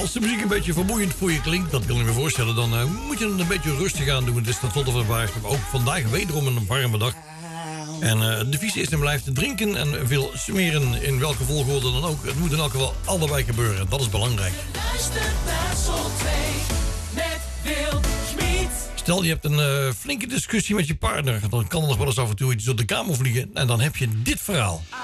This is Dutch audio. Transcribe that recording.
Als de muziek een beetje vermoeiend voor je klinkt, dat kan je me voorstellen, dan moet je het een beetje rustig aan doen. Het is tenslotte vandaag, ook vandaag wederom een warme dag. En het devies is en blijft drinken en veel smeren in welke volgorde dan ook. Het moet in elk geval allebei gebeuren, dat is belangrijk. Luister naar Zon 2 met Wil Schmid. Stel je hebt een flinke discussie met je partner, dan kan er nog wel eens af en toe iets door de kamer vliegen. En dan heb je dit verhaal.